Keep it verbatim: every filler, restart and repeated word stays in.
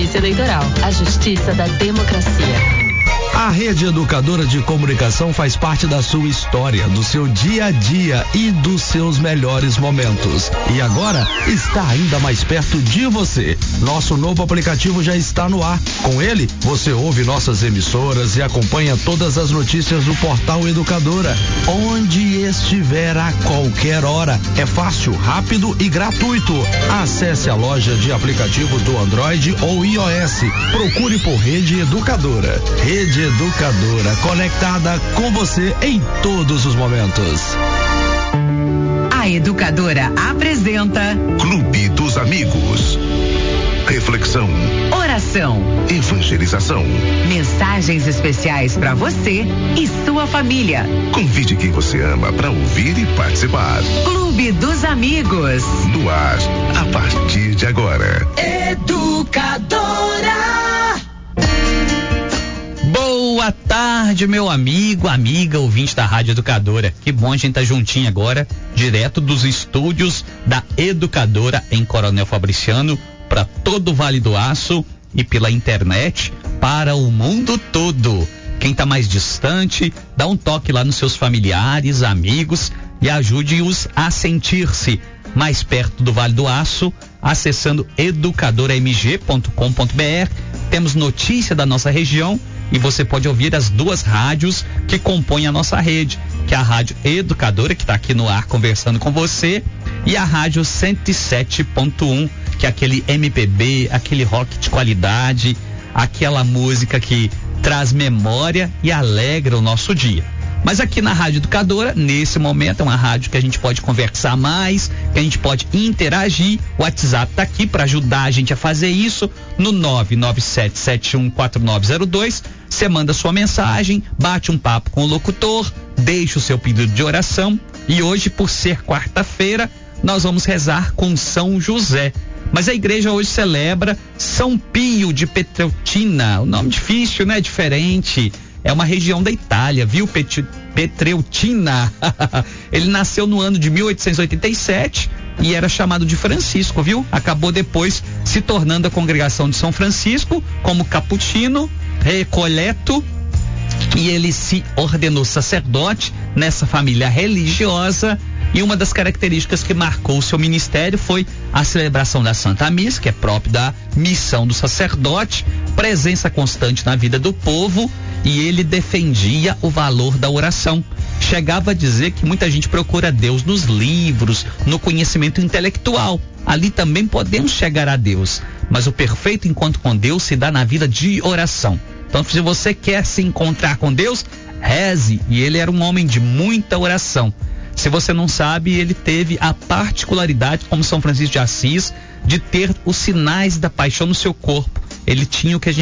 Justiça Eleitoral, a justiça da democracia. A Rede Educadora de Comunicação faz parte da sua história, do seu dia a dia e dos seus melhores momentos. E agora está ainda mais perto de você. Nosso novo aplicativo já está no ar. Com ele, você ouve nossas emissoras e acompanha todas as notícias do portal Educadora, onde estiver a qualquer hora. É fácil, rápido e gratuito. Acesse a loja de aplicativos do Android ou iOS. Procure por Rede Educadora. Rede Educadora, conectada com você em todos os momentos. A Educadora apresenta Clube dos Amigos. Reflexão, oração, evangelização, mensagens especiais para você e sua família. Convide quem você ama para ouvir e participar. Clube dos Amigos. No ar, a partir de agora. Educadora. Boa tarde, meu amigo, amiga, ouvinte da Rádio Educadora. Que bom a gente tá juntinho agora, direto dos estúdios da Educadora em Coronel Fabriciano, para todo o Vale do Aço e pela internet para o mundo todo. Quem tá mais distante, dá um toque lá nos seus familiares, amigos e ajude-os a sentir-se mais perto do Vale do Aço, acessando educadora m g ponto com ponto b r. Temos notícia da nossa região e você pode ouvir as duas rádios que compõem a nossa rede, que é a Rádio Educadora, que está aqui no ar conversando com você, e a Rádio cento e sete ponto um, que é aquele M P B, aquele rock de qualidade, aquela música que traz memória e alegra o nosso dia. Mas aqui na Rádio Educadora, nesse momento, é uma rádio que a gente pode conversar mais, que a gente pode interagir. O WhatsApp tá aqui para ajudar a gente a fazer isso no nove nove sete sete um quatro nove zero dois. Você manda sua mensagem, bate um papo com o locutor, deixa o seu pedido de oração. E hoje, por ser quarta-feira, nós vamos rezar com São José. Mas a igreja hoje celebra São Pio de Petreutina. O nome difícil, né? Diferente. É uma região da Itália, viu? Pet- Petreutina. Ele nasceu no ano de mil oitocentos e oitenta e sete e era chamado de Francisco, viu? Acabou depois se tornando a congregação de São Francisco como cappuccino, Recoleto, e ele se ordenou sacerdote nessa família religiosa. E uma das características que marcou o seu ministério foi a celebração da Santa Missa, que é própria da missão do sacerdote, presença constante na vida do povo, e ele defendia o valor da oração. Chegava a dizer que muita gente procura Deus nos livros, no conhecimento intelectual. Ali também podemos chegar a Deus, mas o perfeito encontro com Deus se dá na vida de oração. Então, se você quer se encontrar com Deus, reze. E ele era um homem de muita oração. Se você não sabe, ele teve a particularidade, como São Francisco de Assis, de ter os sinais da paixão no seu corpo. Ele tinha o que a gente